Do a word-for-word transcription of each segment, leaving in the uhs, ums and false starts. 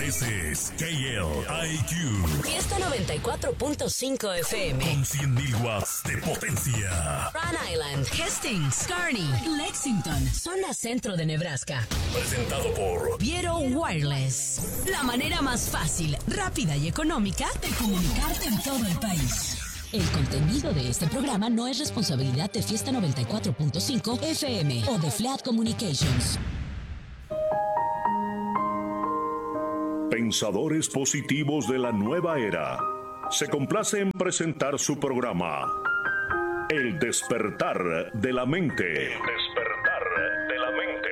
This is K L I Q. Fiesta noventa y cuatro punto cinco F M. Con cien mil watts de potencia. Rhode Island, Hastings, Kearney, Lexington, zona centro de Nebraska. Presentado por Viero Wireless. La manera más fácil, rápida y económica de comunicarte en todo el país. El contenido de este programa no es responsabilidad de Fiesta noventa y cuatro punto cinco F M o de Flat Communications. Pensadores positivos de la nueva era. Se complace en presentar su programa El despertar de la mente. El despertar de la mente.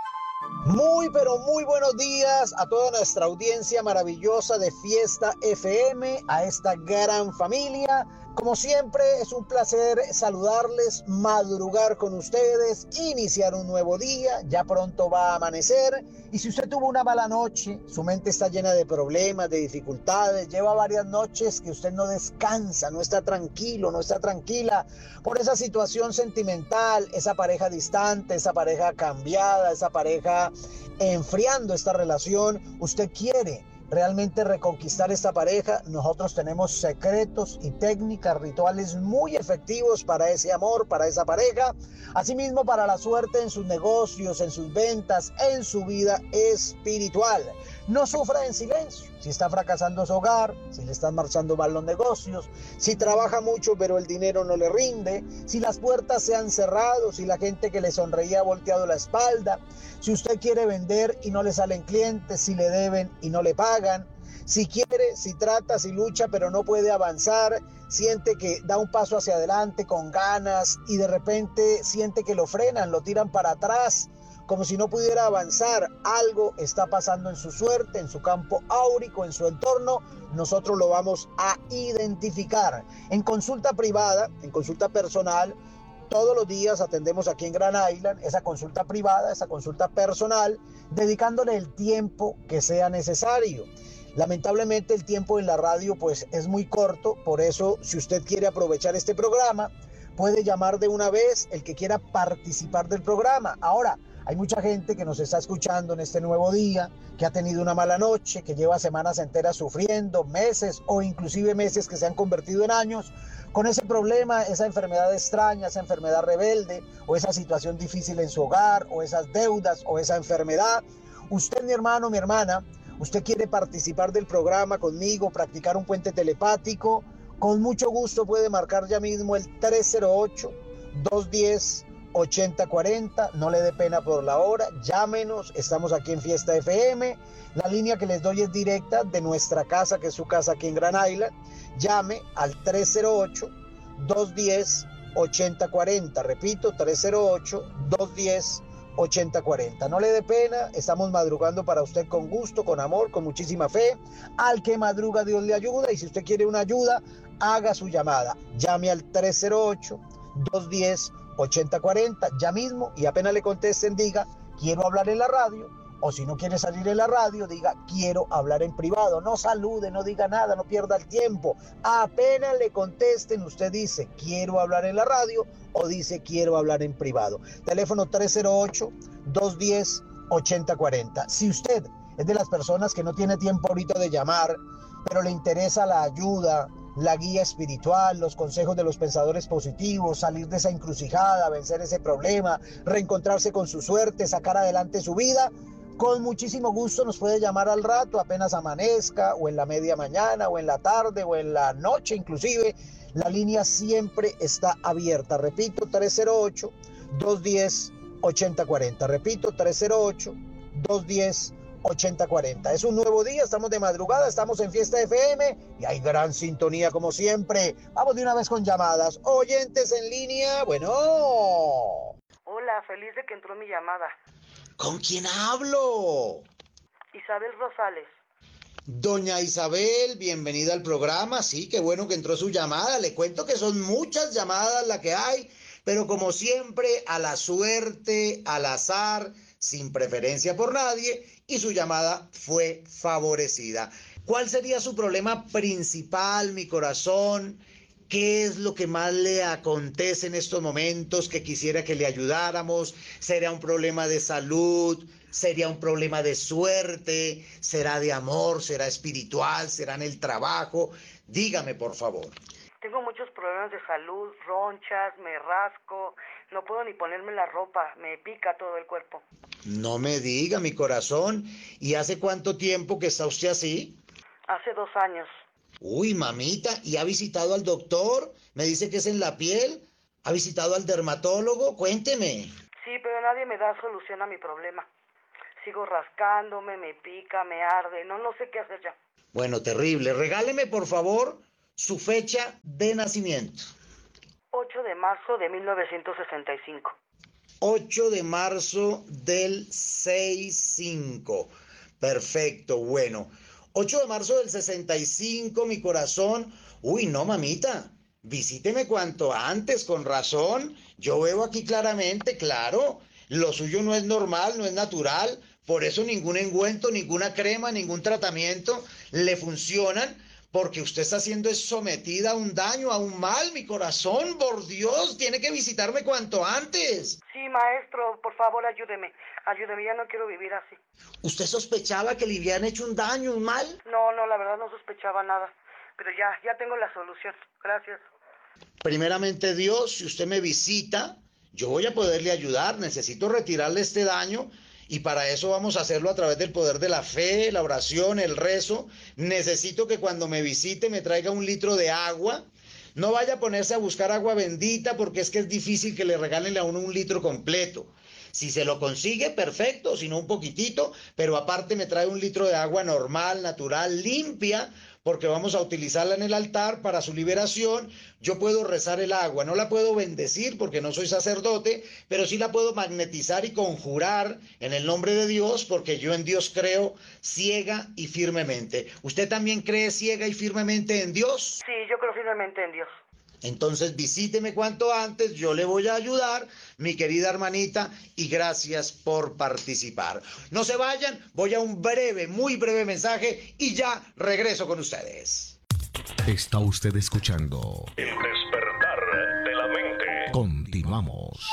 Muy pero muy buenos días a toda nuestra audiencia maravillosa de Fiesta F M, a esta gran familia. Como siempre, es un placer saludarles, madrugar con ustedes, iniciar un nuevo día, ya pronto va a amanecer. Y si usted tuvo una mala noche, su mente está llena de problemas, de dificultades, lleva varias noches que usted no descansa, no está tranquilo, no está tranquila por esa situación sentimental, esa pareja distante, esa pareja cambiada, esa pareja enfriando esta relación, usted quiere realmente reconquistar esta pareja. Nosotros tenemos secretos y técnicas, rituales muy efectivos para ese amor, para esa pareja. Asimismo, para la suerte en sus negocios, en sus ventas, en su vida espiritual. No sufra en silencio. Si está fracasando su hogar, si le están marchando mal los negocios, si trabaja mucho pero el dinero no le rinde, si las puertas se han cerrado, si la gente que le sonreía ha volteado la espalda, si usted quiere vender y no le salen clientes, si le deben y no le pagan, si quiere, si trata, si lucha pero no puede avanzar, siente que da un paso hacia adelante con ganas y de repente siente que lo frenan, lo tiran para atrás, como si no pudiera avanzar. Algo está pasando en su suerte, en su campo áurico, en su entorno. Nosotros lo vamos a identificar. En consulta privada, en consulta personal, todos los días atendemos aquí en Grand Island esa consulta privada, esa consulta personal, dedicándole el tiempo que sea necesario. Lamentablemente el tiempo en la radio pues es muy corto, por eso si usted quiere aprovechar este programa, puede llamar de una vez el que quiera participar del programa. Ahora, hay mucha gente que nos está escuchando en este nuevo día, que ha tenido una mala noche, que lleva semanas enteras sufriendo, meses o inclusive meses que se han convertido en años, con ese problema, esa enfermedad extraña, esa enfermedad rebelde, o esa situación difícil en su hogar, o esas deudas, o esa enfermedad. Usted, mi hermano, mi hermana, usted quiere participar del programa conmigo, practicar un puente telepático, con mucho gusto puede marcar ya mismo el tres cero ocho, dos uno cero, ocho cero cuatro cero, no le dé pena por la hora, llámenos, estamos aquí en Fiesta F M, la línea que les doy es directa de nuestra casa, que es su casa aquí en Grand Island. Llame al tres cero ocho, dos uno cero, ocho cero cuatro cero, repito, tres cero ocho, dos uno cero, ocho cero cuatro cero. No le dé pena, estamos madrugando para usted con gusto, con amor, con muchísima fe. Al que madruga Dios le ayuda, y si usted quiere una ayuda, haga su llamada. Llame al tres cero ocho, dos uno cero, ocho cero cuatro cero ya mismo, y apenas le contesten diga, quiero hablar en la radio, o si no quiere salir en la radio, diga, quiero hablar en privado. No salude, no diga nada, no pierda el tiempo. Apenas le contesten, usted dice, quiero hablar en la radio, o dice, quiero hablar en privado. Teléfono tres cero ocho, dos uno cero, ocho cero cuatro cero. Si usted es de las personas que no tiene tiempo ahorita de llamar, pero le interesa la ayuda, la guía espiritual, los consejos de los pensadores positivos, salir de esa encrucijada, vencer ese problema, reencontrarse con su suerte, sacar adelante su vida, con muchísimo gusto nos puede llamar al rato, apenas amanezca, o en la media mañana, o en la tarde, o en la noche inclusive. La línea siempre está abierta. Repito, tres cero ocho, dos uno cero, ocho cero cuatro cero. Repito, tres cero ocho, dos uno cero, ocho cero cuatro cero. Es un nuevo día, estamos de madrugada, estamos en Fiesta F M y hay gran sintonía como siempre. Vamos de una vez con llamadas. Oyentes en línea, bueno. Hola, feliz de que entró mi llamada. ¿Con quién hablo? Isabel Rosales. Doña Isabel, bienvenida al programa. Sí, qué bueno que entró su llamada. Le cuento que son muchas llamadas las que hay, pero como siempre, a la suerte, al azar, sin preferencia por nadie, y su llamada fue favorecida. ¿Cuál sería su problema principal, mi corazón? ¿Qué es lo que más le acontece en estos momentos que quisiera que le ayudáramos? ¿Será un problema de salud? ¿Sería un problema de suerte? ¿Será de amor? ¿Será espiritual? ¿Será en el trabajo? Dígame, por favor. Tengo muchos problemas de salud, ronchas, me rasco, no puedo ni ponerme la ropa, me pica todo el cuerpo. No me diga, mi corazón. ¿Y hace cuánto tiempo que está usted así? Hace dos años. Uy, mamita, ¿y ha visitado al doctor? Me dice que es en la piel. ¿Ha visitado al dermatólogo? Cuénteme. Sí, pero nadie me da solución a mi problema. Sigo rascándome, me pica, me arde, no, no sé qué hacer ya. Bueno, terrible. Regáleme, por favor, su fecha de nacimiento. ocho de marzo de mil novecientos sesenta y cinco. ocho de marzo del sesenta y cinco. Perfecto, bueno. ocho de marzo del sesenta y cinco, mi corazón. Uy, no, mamita. Visíteme cuanto antes, con razón. Yo veo aquí claramente, claro, lo suyo no es normal, no es natural. Por eso ningún ungüento, ninguna crema, ningún tratamiento le funcionan, porque usted está siendo sometida a un daño, a un mal, mi corazón. Por Dios, tiene que visitarme cuanto antes. Sí, maestro, por favor, ayúdeme. Ayúdeme, ya no quiero vivir así. ¿Usted sospechaba que le habían hecho un daño, un mal? No, no, la verdad no sospechaba nada. Pero ya, ya tengo la solución. Gracias. Primeramente, Dios, si usted me visita, yo voy a poderle ayudar. Necesito retirarle este daño. Y para eso vamos a hacerlo a través del poder de la fe, la oración, el rezo. Necesito que cuando me visite me traiga un litro de agua. No vaya a ponerse a buscar agua bendita, porque es que es difícil que le regalen a uno un litro completo. Si se lo consigue, perfecto, si no un poquitito, pero aparte me trae un litro de agua normal, natural, limpia, porque vamos a utilizarla en el altar para su liberación. Yo puedo rezar el agua, no la puedo bendecir porque no soy sacerdote, pero sí la puedo magnetizar y conjurar en el nombre de Dios, porque yo en Dios creo ciega y firmemente. ¿Usted también cree ciega y firmemente en Dios? Sí, yo creo firmemente en Dios. Entonces visíteme cuanto antes, yo le voy a ayudar, mi querida hermanita, y gracias por participar. No se vayan, voy a un breve, muy breve mensaje y ya regreso con ustedes. Está usted escuchando El despertar de la mente. Continuamos.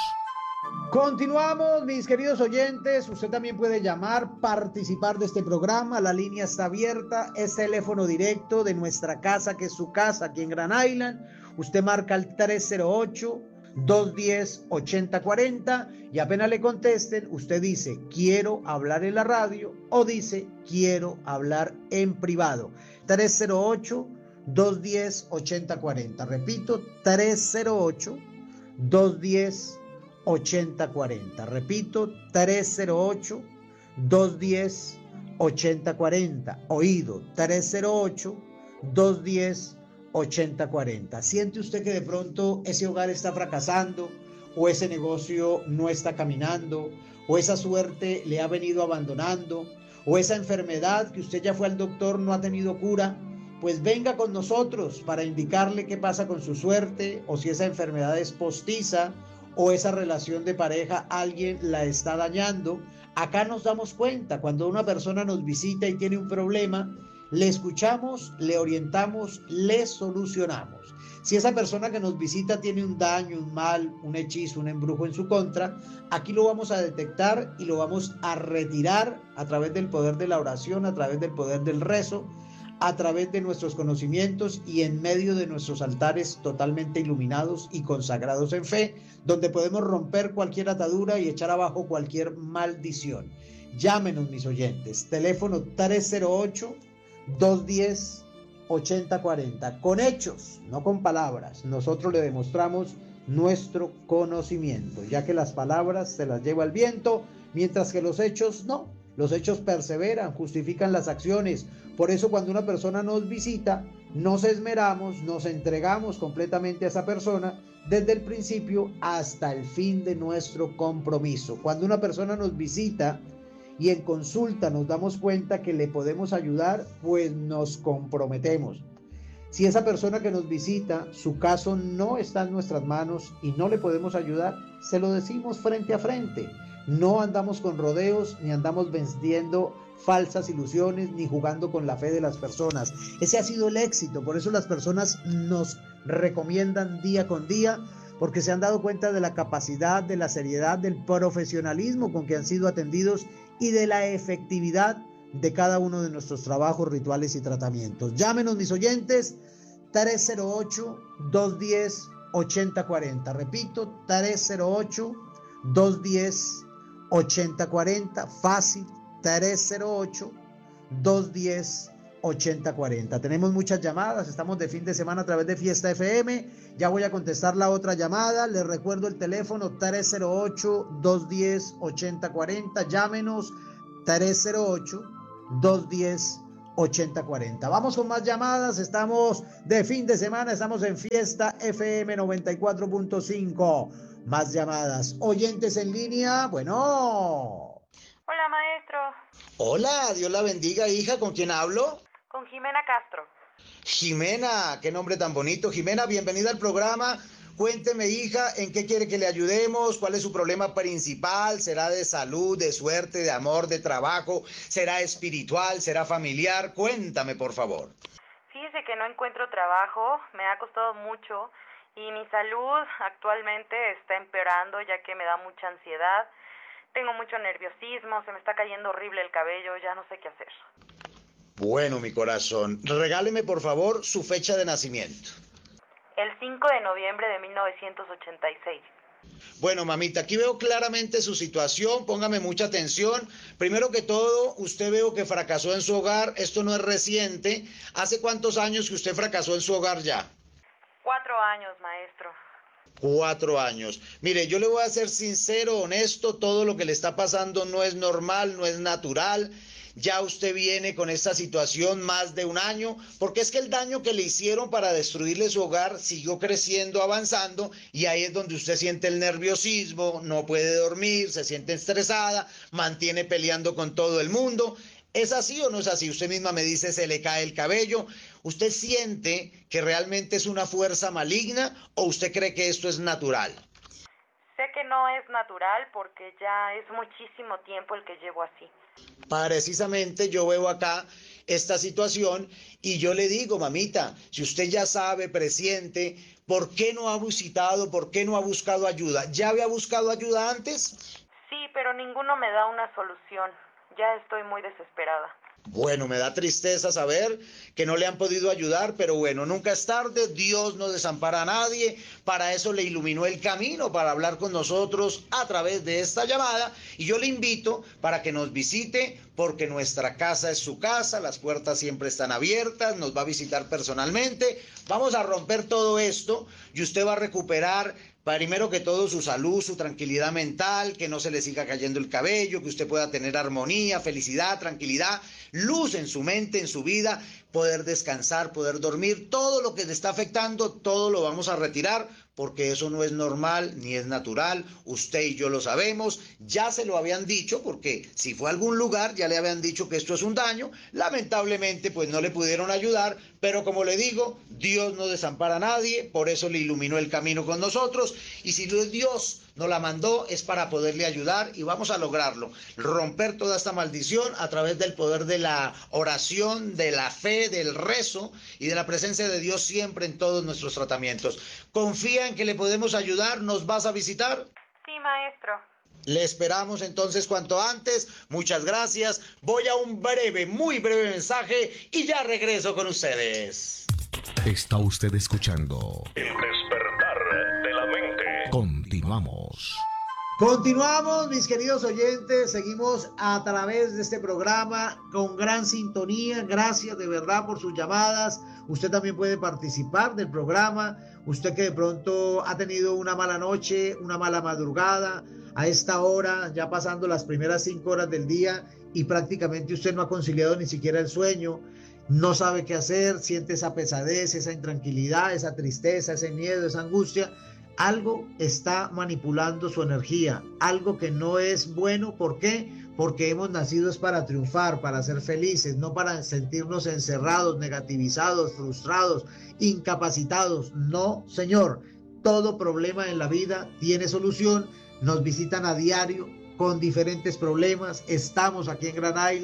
Continuamos, mis queridos oyentes. Usted también puede llamar, participar de este programa. La línea está abierta, es teléfono directo de nuestra casa, que es su casa aquí en Grand Island. Usted marca el tres cero ocho, dos uno cero, ocho cero cuatro cero y apenas le contesten, usted dice quiero hablar en la radio o dice quiero hablar en privado. tres cero ocho, dos uno cero, ocho cero cuatro cero. Repito, tres cero ocho, dos uno cero, ocho cero cuatro cero. Repito, tres cero ocho, dos uno cero, ocho cero cuatro cero. Oído, tres cero ocho, dos uno cero, ochenta cuarenta. ¿Siente usted que de pronto ese hogar está fracasando, o ese negocio no está caminando, o esa suerte le ha venido abandonando, o esa enfermedad que usted ya fue al doctor no ha tenido cura? Pues venga con nosotros para indicarle qué pasa con su suerte, o si esa enfermedad es postiza, o esa relación de pareja alguien la está dañando. Acá nos damos cuenta cuando una persona nos visita y tiene un problema. Le escuchamos, le orientamos, le solucionamos. Si esa persona que nos visita tiene un daño, un mal, un hechizo, un embrujo en su contra, aquí lo vamos a detectar y lo vamos a retirar a través del poder de la oración, a través del poder del rezo, a través de nuestros conocimientos y en medio de nuestros altares totalmente iluminados y consagrados en fe, donde podemos romper cualquier atadura y echar abajo cualquier maldición. Llámenos, mis oyentes, teléfono tres cero ocho, dos uno cero, ocho cero cuatro cero, con hechos, no con palabras. Nosotros le demostramos nuestro conocimiento, ya que las palabras se las lleva el viento, mientras que los hechos no. Los hechos perseveran, justifican las acciones. Por eso cuando una persona nos visita, nos esmeramos, nos entregamos completamente a esa persona desde el principio hasta el fin de nuestro compromiso. Cuando una persona nos visita y en consulta nos damos cuenta que le podemos ayudar, pues nos comprometemos. Si esa persona que nos visita, su caso no está en nuestras manos y no le podemos ayudar, se lo decimos frente a frente. No andamos con rodeos, ni andamos vendiendo falsas ilusiones, ni jugando con la fe de las personas. Ese ha sido el éxito, por eso las personas nos recomiendan día con día, porque se han dado cuenta de la capacidad, de la seriedad, del profesionalismo con que han sido atendidos y de la efectividad de cada uno de nuestros trabajos, rituales y tratamientos. Llámenos, mis oyentes, tres cero ocho, dos uno cero, ocho cero cuatro cero. Repito, tres cero ocho, dos uno cero, ocho cero cuatro cero. Fácil, tres cero ocho, dos uno cero, ocho cero cuatro cero. Tenemos muchas llamadas, estamos de fin de semana a través de Fiesta F M. Ya voy a contestar la otra llamada. Les recuerdo el teléfono tres cero ocho, dos uno cero, ocho cero cuatro cero. Llámenos tres cero ocho, dos uno cero, ocho cero cuatro cero. Vamos con más llamadas. Estamos de fin de semana, estamos en Fiesta F M noventa y cuatro punto cinco. Más llamadas. Oyentes en línea, bueno. Hola, maestro. Hola, Dios la bendiga, hija. ¿Con quién hablo? Con Jimena Castro. Jimena, qué nombre tan bonito. Jimena, bienvenida al programa. Cuénteme, hija, ¿en qué quiere que le ayudemos? ¿Cuál es su problema principal? ¿Será de salud, de suerte, de amor, de trabajo? ¿Será espiritual? ¿Será familiar? Cuéntame, por favor. Fíjese que no encuentro trabajo, me ha costado mucho y mi salud actualmente está empeorando ya que me da mucha ansiedad. Tengo mucho nerviosismo, se me está cayendo horrible el cabello, ya no sé qué hacer. Bueno, mi corazón, regáleme por favor su fecha de nacimiento. El cinco de noviembre de mil novecientos ochenta y seis. Bueno, mamita, aquí veo claramente su situación, póngame mucha atención. Primero que todo, usted veo que fracasó en su hogar, esto no es reciente. ¿Hace cuántos años que usted fracasó en su hogar ya? Cuatro años, maestro. Cuatro años. Mire, yo le voy a ser sincero, honesto, todo lo que le está pasando no es normal, no es natural. Ya usted viene con esta situación más de un año, porque es que el daño que le hicieron para destruirle su hogar siguió creciendo, avanzando, y ahí es donde usted siente el nerviosismo, no puede dormir, se siente estresada, mantiene peleando con todo el mundo. ¿Es así o no es así? Usted misma me dice, se le cae el cabello. ¿Usted siente que realmente es una fuerza maligna o usted cree que esto es natural? Sé que no es natural porque ya es muchísimo tiempo el que llevo así. Precisamente yo veo acá esta situación y yo le digo, mamita, si usted ya sabe, presiente, ¿por qué no ha visitado, por qué no ha buscado ayuda? ¿Ya había buscado ayuda antes? Sí, pero ninguno me da una solución. Ya estoy muy desesperada. Bueno, me da tristeza saber que no le han podido ayudar, pero bueno, nunca es tarde, Dios no desampara a nadie, para eso le iluminó el camino, para hablar con nosotros a través de esta llamada, y yo le invito para que nos visite, porque nuestra casa es su casa, las puertas siempre están abiertas, nos va a visitar personalmente, vamos a romper todo esto, y usted va a recuperar primero que todo su salud, su tranquilidad mental, que no se le siga cayendo el cabello, que usted pueda tener armonía, felicidad, tranquilidad, luz en su mente, en su vida, poder descansar, poder dormir, todo lo que le está afectando, todo lo vamos a retirar, porque eso no es normal ni es natural, usted y yo lo sabemos, ya se lo habían dicho, porque si fue a algún lugar ya le habían dicho que esto es un daño, lamentablemente pues no le pudieron ayudar, pero como le digo, Dios no desampara a nadie, por eso le iluminó el camino con nosotros, y si Dios nos la mandó es para poderle ayudar y vamos a lograrlo, romper toda esta maldición a través del poder de la oración, de la fe, del rezo y de la presencia de Dios siempre en todos nuestros tratamientos. ¿Confía en que le podemos ayudar? ¿Nos vas a visitar? Sí, maestro. Le esperamos entonces cuanto antes. Muchas gracias. Voy a un breve, muy breve mensaje y ya regreso con ustedes. Está usted escuchando El despertar de la mente. Continuamos. Continuamos, mis queridos oyentes, seguimos a través de este programa con gran sintonía. Gracias de verdad por sus llamadas. Usted también puede participar del programa. Usted que de pronto ha tenido una mala noche, una mala madrugada, a esta hora, ya pasando las primeras cinco horas del día y prácticamente usted no ha conciliado ni siquiera el sueño, no sabe qué hacer, siente esa pesadez, esa intranquilidad, esa tristeza, ese miedo, esa angustia. Algo está manipulando su energía, algo que no es bueno. ¿Por qué? Porque hemos nacido es para triunfar, para ser felices, no para sentirnos encerrados, negativizados, frustrados, incapacitados. No, señor, todo problema en la vida tiene solución. Nos visitan a diario con diferentes problemas. Estamos aquí en Grand Island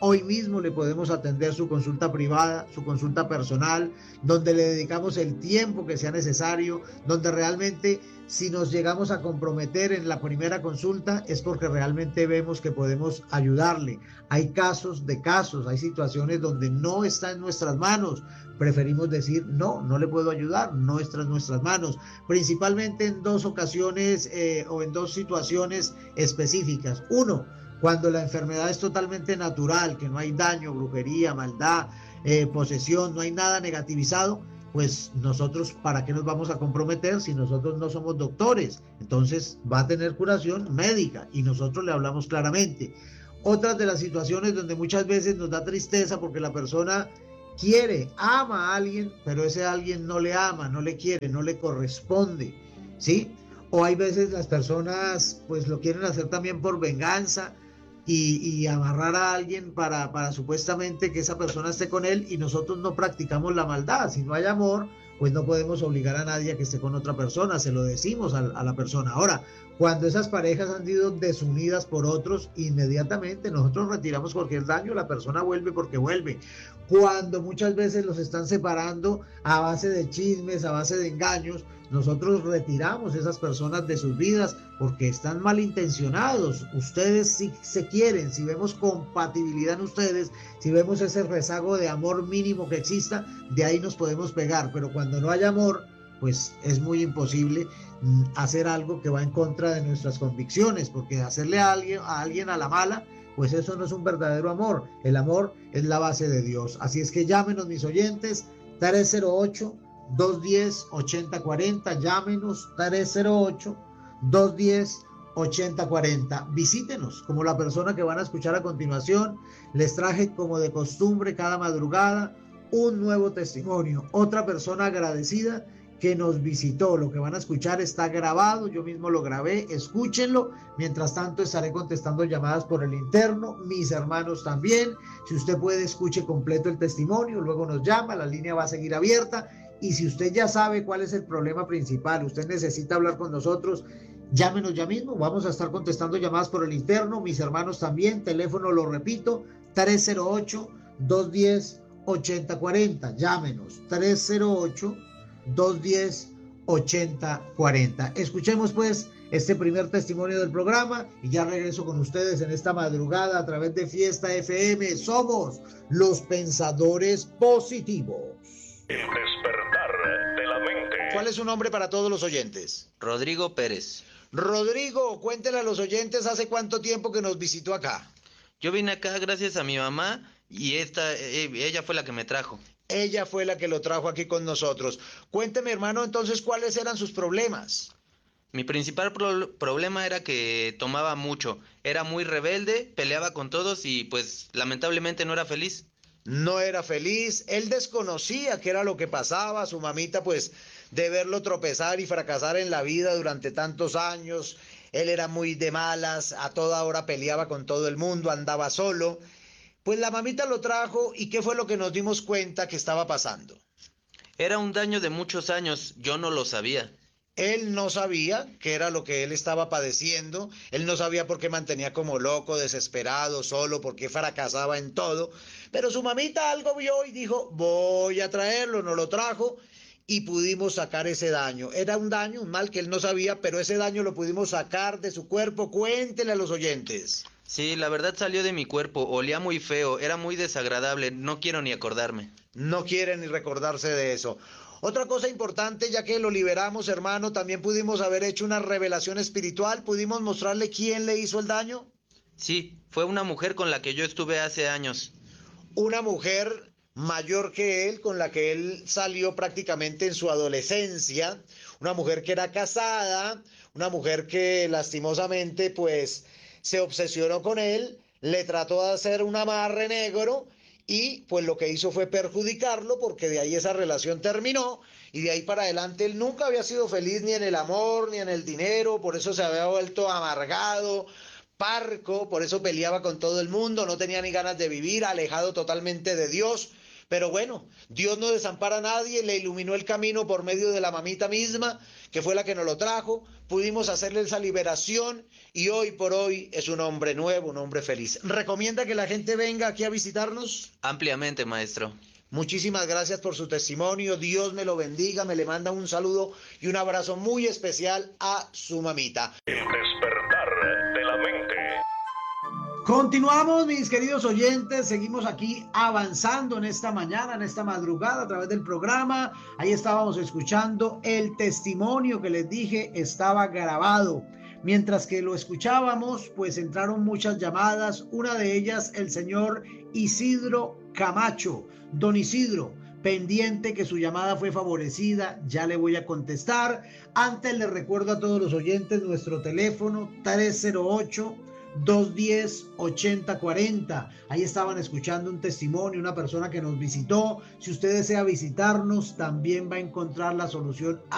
Hoy mismo le podemos atender su consulta privada, su consulta personal, donde le dedicamos el tiempo que sea necesario, donde realmente si nos llegamos a comprometer en la primera consulta es porque realmente vemos que podemos ayudarle. Hay casos de casos, hay situaciones donde no está en nuestras manos. Preferimos decir, no, no le puedo ayudar, no está en nuestras manos. Principalmente en dos ocasiones eh, o en dos situaciones específicas. Uno, cuando la enfermedad es totalmente natural, que no hay daño, brujería, maldad, eh, posesión, no hay nada negativizado, pues nosotros, ¿para qué nos vamos a comprometer si nosotros no somos doctores? Entonces va a tener curación médica y nosotros le hablamos claramente. Otras de las situaciones donde muchas veces nos da tristeza porque la persona quiere, ama a alguien, pero ese alguien no le ama, no le quiere, no le corresponde, ¿sí? O hay veces las personas pues lo quieren hacer también por venganza, Y, y amarrar a alguien para, para supuestamente que esa persona esté con él, y nosotros no practicamos la maldad. Si no hay amor, pues no podemos obligar a nadie a que esté con otra persona, se lo decimos a, a la persona. Ahora, cuando esas parejas han sido desunidas por otros, inmediatamente nosotros retiramos cualquier daño, la persona vuelve porque vuelve. Cuando muchas veces los están separando a base de chismes, a base de engaños, nosotros retiramos esas personas de sus vidas porque están malintencionados. Ustedes si se quieren, si vemos compatibilidad en ustedes, si vemos ese rezago de amor mínimo que exista, de ahí nos podemos pegar. Pero cuando no hay amor, pues es muy imposible hacer algo que va en contra de nuestras convicciones, porque hacerle a alguien a, alguien a la mala, pues eso no es un verdadero amor. El amor es la base de Dios. Así es que llámenos, mis oyentes, tres cero ocho, dos uno cero, ocho cero cuatro cero, llámenos tres cero ocho, dos uno cero, ocho cero cuatro cero. Visítenos como la persona que van a escuchar a continuación. Les traje como de costumbre cada madrugada un nuevo testimonio, otra persona agradecida que nos visitó. Lo que van a escuchar está grabado, yo mismo lo grabé, escúchenlo. Mientras tanto estaré contestando llamadas por el interno, mis hermanos también. Si usted puede, escuche completo el testimonio, luego nos llama, la línea va a seguir abierta. Y si usted ya sabe cuál es el problema principal, usted necesita hablar con nosotros, llámenos ya mismo, vamos a estar contestando llamadas por el interno, mis hermanos también. Teléfono, lo repito, tres cero ocho, dos uno cero, ocho cero cuatro cero, llámenos, tres cero ocho, dos uno cero, ocho cero cuatro cero. Escuchemos pues este primer testimonio del programa y ya regreso con ustedes en esta madrugada a través de Fiesta F M. Somos los pensadores positivos. El despertar de la mente. ¿Cuál es su nombre para todos los oyentes? Rodrigo Pérez. Rodrigo, cuéntele a los oyentes hace cuánto tiempo que nos visitó acá. Yo vine acá gracias a mi mamá y esta, eh, ella fue la que me trajo. Ella fue la que lo trajo aquí con nosotros. Cuénteme, hermano, entonces, ¿cuáles eran sus problemas? Mi principal pro- problema era que tomaba mucho, era muy rebelde, peleaba con todos y pues lamentablemente no era feliz. No era feliz, él desconocía qué era lo que pasaba, su mamita pues de verlo tropezar y fracasar en la vida durante tantos años. Él era muy de malas, a toda hora peleaba con todo el mundo, andaba solo. Pues la mamita lo trajo y ¿qué fue lo que nos dimos cuenta que estaba pasando? Era un daño de muchos años, yo no lo sabía. Él no sabía qué era lo que él estaba padeciendo, él no sabía por qué mantenía como loco, desesperado, solo, por qué fracasaba en todo, pero su mamita algo vio y dijo, voy a traerlo, nos lo trajo y pudimos sacar ese daño. Era un daño, un mal que él no sabía, pero ese daño lo pudimos sacar de su cuerpo. Cuéntele a los oyentes. Sí, la verdad salió de mi cuerpo, olía muy feo, era muy desagradable, no quiero ni acordarme. No quiere ni recordarse de eso. Otra cosa importante, ya que lo liberamos, hermano, también pudimos haber hecho una revelación espiritual, pudimos mostrarle quién le hizo el daño. Sí, fue una mujer con la que yo estuve hace años. Una mujer mayor que él, con la que él salió prácticamente en su adolescencia, una mujer que era casada, una mujer que lastimosamente pues se obsesionó con él, le trató de hacer un amarre negro y pues lo que hizo fue perjudicarlo, porque de ahí esa relación terminó y de ahí para adelante él nunca había sido feliz ni en el amor ni en el dinero, por eso se había vuelto amargado, parco, por eso peleaba con todo el mundo, no tenía ni ganas de vivir, alejado totalmente de Dios. Pero bueno, Dios no desampara a nadie, le iluminó el camino por medio de la mamita misma, que fue la que nos lo trajo, pudimos hacerle esa liberación y hoy por hoy es un hombre nuevo, un hombre feliz. ¿Recomienda que la gente venga aquí a visitarnos? Ampliamente, maestro. Muchísimas gracias por su testimonio, Dios me lo bendiga, me le manda un saludo y un abrazo muy especial a su mamita. El despertar de la mente. Continuamos, mis queridos oyentes, seguimos aquí avanzando en esta mañana, en esta madrugada a través del programa. Ahí estábamos escuchando el testimonio que les dije estaba grabado. Mientras que lo escuchábamos, pues entraron muchas llamadas, una de ellas el señor Isidro Camacho. Don Isidro, pendiente que su llamada fue favorecida, ya le voy a contestar. Antes les recuerdo a todos los oyentes nuestro teléfono tres cero ocho, dos uno cero, ocho cero cuatro cero. Ahí estaban escuchando un testimonio, una persona que nos visitó. Si usted desea visitarnos, también va a encontrar la solución